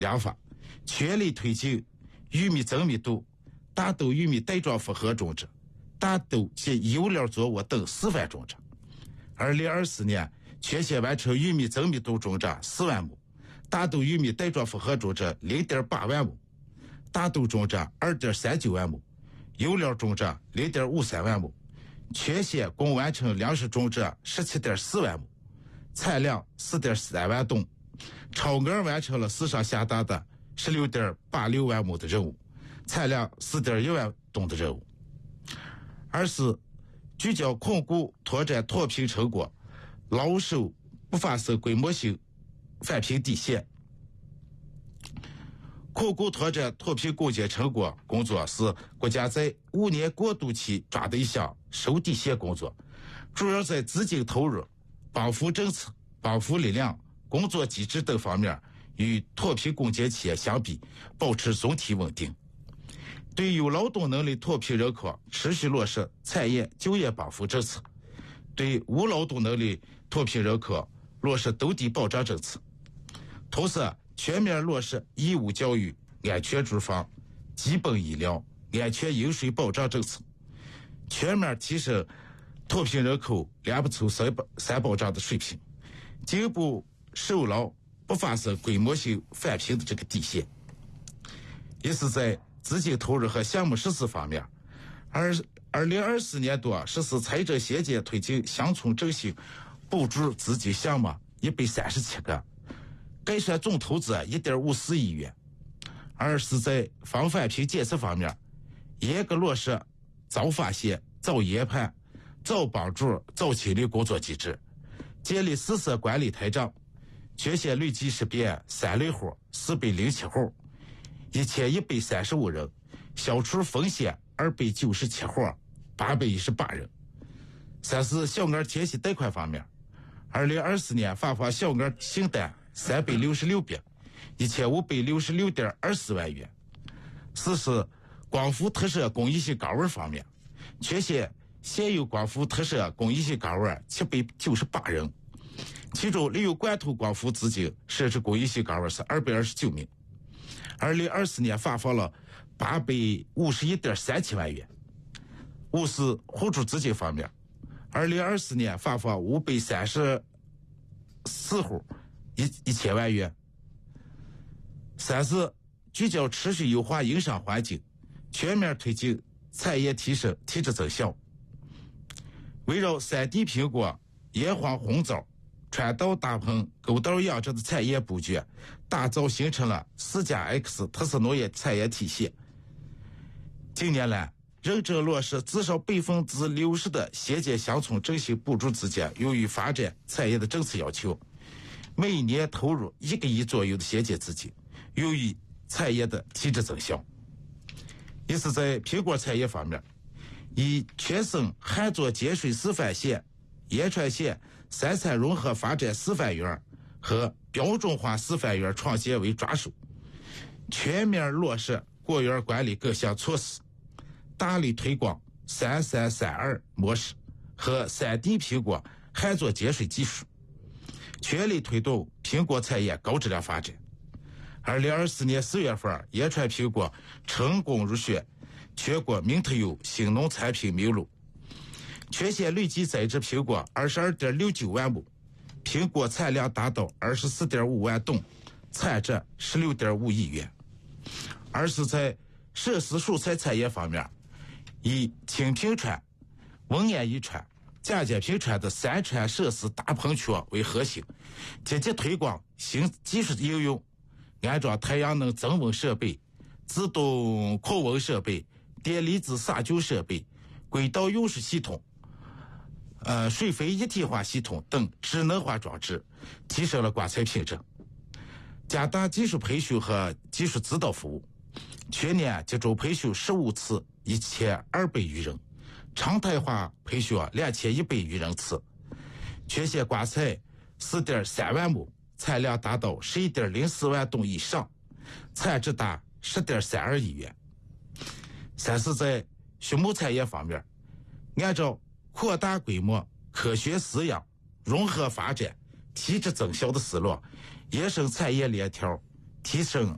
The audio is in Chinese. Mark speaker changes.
Speaker 1: 两法，全力推进玉米增密度、大豆玉米袋装复合种植、大豆及油料作物等示范种植。2024年全县完成玉米增密度种植4万亩，大豆玉米袋装复合种植0.8万亩，大豆种植2.39万亩，油料种植0.53万亩，全县共完成粮食种植17.4万亩，产量4.3万吨，超额完成了市上下达的16.86万亩的任务，产量4.1万吨的任务。二是聚焦控股拓展脱贫成果，牢守不发生规模性返贫底线。控股拓展脱贫攻坚成果工作是国家在5年过渡期抓的一项守底线工作，主要在资金投入、帮扶政策、帮扶力量、工作机制等方面与脱贫攻坚企业相比，保持总体稳定。对有劳动能力脱贫人口持续落实产业就业帮扶政策，对无劳动能力脱贫人口落实兜底保障政策，同时全面落实义务教育、安全住房、基本医疗、安全饮水保障政策，全面提升脱贫人口2不愁3保障的水平，进一步守牢不发生规模性返贫的这个底线。也是在资金投入和项目实施方面，2024年度实施财政衔接推进乡村振兴补助资金项目137个，概算总投资1.54亿元。二是在防返贫检测方面，严格落实早发现、早研判、早帮助、早清理工作机制，建立4色管理台账，全县累计识别3类户、407户，1135人，消除风险297户，818人。三是小额贴息贷款方面，2024年发放小额信贷366笔，1566.24万元。四是光伏特设公益性岗位方面，全县现有光伏特设公益性岗位798人，其中利用贯通光伏资金设置公益性岗位是229名。2024年发放了851.37万元。五是互助资金方面，2024年发放534户1000万元。三是聚焦持续优化营商环境，全面推进产业提升提质增效。围绕3D 苹果、炎黄红枣、川稻大棚、沟稻养殖的产业布局，打造形成了4+X 特色农业产业体系。近年来，认真落实至少60%的县间乡村振兴补助资金用于发展产业的政策要求，每年投入1个亿左右的县间资金，用于产业的提质增效。也是在苹果产业方面，以全省旱作节水示范县、延川县3产融合发展示范园和标准化示范园创建为抓手，全面落实果园管理各项措施，大力推广3332模式和3D 苹果旱作节水技术，全力推动苹果产业高质量发展。2024年4月份，延川苹果成功入选全国名特优新农产品名录，全县累计栽植苹果22.69万亩，苹果产量达到24.5万吨，产值16.5亿元。而是在设施蔬菜产业方面，以青平川、文安一川、贾家坪川的3川设施大棚区为核心，积极推广新技术应用，安装太阳能增温设备、自动控温设备、电离子洒救设备、轨道用水系统、水肥一体化系统等智能化装置，提升了瓜菜品质。加大技术培训和技术指导服务，全年集中培训15次，1200余人，常态化培训2100余人次。全县瓜菜4.3万亩，产量达到11.04万吨以上，产值达10.32亿元。三是在畜牧产业方面，按照扩大规模、科学饲养、融合发展、提质增效的思路，延伸产业链条，提升